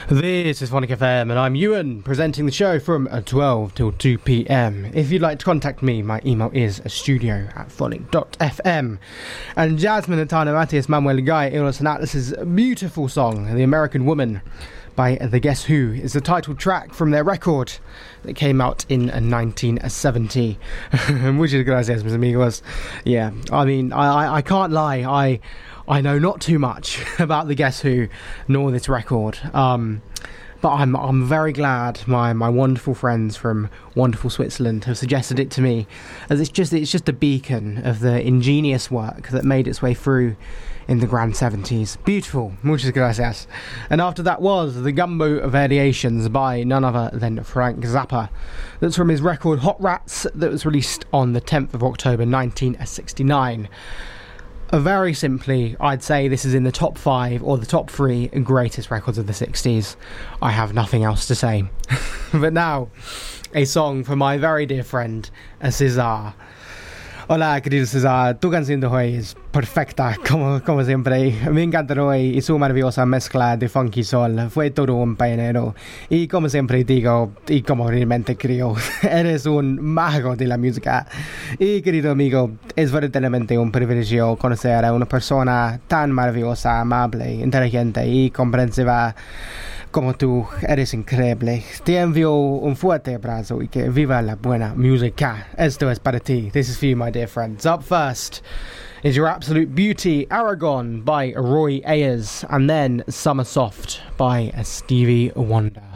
This is Phonic FM and I'm Ewan, presenting the show from 12 till 2 p.m. If you'd like to contact me, my email is studio@phonic.fm. And Jasmine Atana Matthias Manuel Guy Eros Atlas's beautiful song, The American Woman, by The Guess Who, is the title track from their record that came out in 1970. Muchas gracias, mis amigos. Yeah, I mean, I can't lie, I know not too much about The Guess Who, nor this record. But I'm very glad my wonderful friends from wonderful Switzerland have suggested it to me, as it's just a beacon of the ingenious work that made its way through in the grand 70s. Beautiful. Muchas gracias. And after that was The Gumbo Variations by none other than Frank Zappa. That's from his record Hot Rats that was released on the 10th of October 1969. Very simply, I'd say this is in the top 5 or the top 3 greatest records of the 60s. I have nothing else to say. But now, a song for my very dear friend, Cesar. Hola, querido Cesar, tu canción de hoy es perfecta, como siempre. Me encanta hoy y su maravillosa mezcla de funky soul. Fue todo un pionero. Y como siempre digo, y como realmente creo, eres un mago de la música. Y querido amigo, es verdaderamente un privilegio conocer a una persona tan maravillosa, amable, inteligente y comprensiva como tú. Eres increíble. Te envío un fuerte abrazo y que viva la buena música. Esto es para ti. This is for you, my dear friends. Up first is Your Absolute Beauty, Aragon by Roy Ayers, and then Summer Soft by Stevie Wonder.